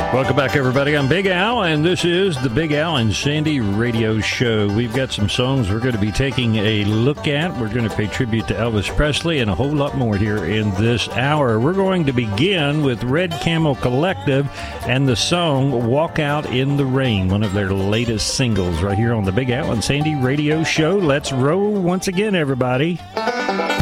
Welcome back, everybody. I'm Big Al, and this is the Big Al and Sandy Radio Show. We've got some songs we're going to be taking a look at. We're going to pay tribute to Elvis Presley and a whole lot more here in this hour. We're going to begin with Red Camel Collective and the song Walk Out in the Rain, one of their latest singles right here on the Big Al and Sandy Radio Show. Let's roll once again, everybody.